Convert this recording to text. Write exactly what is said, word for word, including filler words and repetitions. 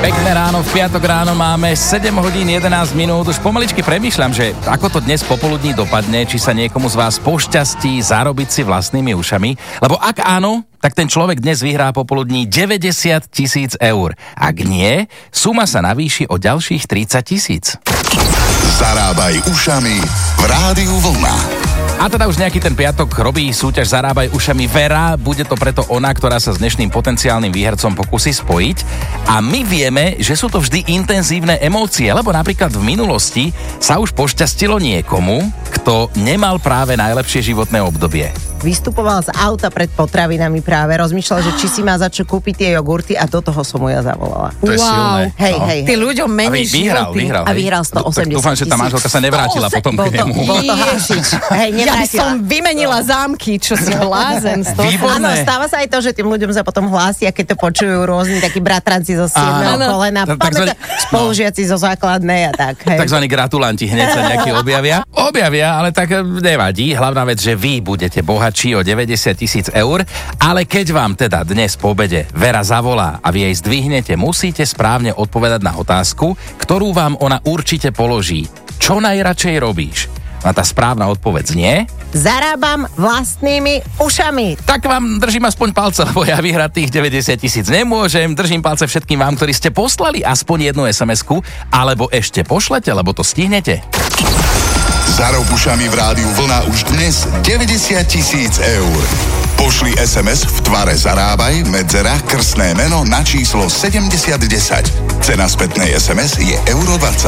Pekné ráno, v piatok ráno máme sedem hodín jedenásť minút. Už pomaličky premýšľam, že ako to dnes popoludní dopadne, či sa niekomu z vás pošťastí zarobiť si vlastnými ušami. Lebo ak áno, tak ten človek dnes vyhrá popoludní deväťdesiat tisíc eur. Ak nie, suma sa navýši o ďalších tridsať tisíc. Zarábaj ušami v Rádiu Vlna. A teda už nejaký ten piatok robí súťaž Zarábaj ušami Vera. Bude to preto ona, ktorá sa s dnešným potenciálnym výhercom pokusí spojiť. A my vieme, že sú to vždy intenzívne emócie, lebo napríklad v minulosti sa už pošťastilo niekomu, kto nemal práve najlepšie životné obdobie. Vystupoval z auta pred potravinami práve, rozmýšľal, že či si má za čo kúpiť tie jogurty a do toho som mu ja zavolala. To je Wow. silné. Hej, No. hej, Ty ľuďom A meníš vy- vyhral, životy. vyhral. A hej. vyhral stoosemdesiat Tak dúfam, že tá manželka sa nevrátila potom Bol k to, nemu. bol to Hašič. Hej, Ja by nevrátila. som vymenila zámky, čo si blázen. z toho. Výborné. Áno, stáva sa aj to, že tým ľuďom sa potom hlásia, keď to počujú rôzni takí bratranci zo siedmeho Áno. kolena, Tak- takzvaní- pamätá, spolužiaci zo základnej a tak. Hej. Takzvaní gratulanti, hneď sa nejakí objavia. Objavia, ale tak nevadí. Hlavná vec, že vy budete bohatší o deväťdesiat tisíc eur, ale keď vám teda dnes po obede Vera zavolá a vy jej zdvihnete, musíte správne odpovedať na otázku, ktorú vám ona určite položí. Čo najradšej robíš? A tá správna odpoveď znie: Zarábam vlastnými ušami. tak vám držím aspoň palce, lebo ja vyhrať tých deväťdesiat tisíc nemôžem. Držím palce všetkým vám, ktorí ste poslali aspoň jednu es em esku, alebo ešte pošlete, lebo to stihnete. Zarob ušami v Rádiu Vlna už dnes deväťdesiat tisíc eur. Pošli es em es v tvare Zarábaj, medzera, krstné meno na číslo sedemdesiat desať. Cena spätnej es em es je euro dvadsať.